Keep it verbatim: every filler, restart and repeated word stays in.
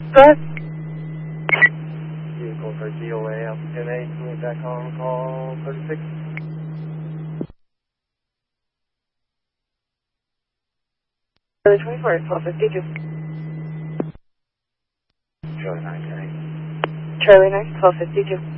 Good. Vehicle for D O A, Alpha ten eight, coming back on call thirty-six. Charlie twenty-four, twelve fifty-two. Charlie nine ten eight. Charlie nine, twelve fifty-two.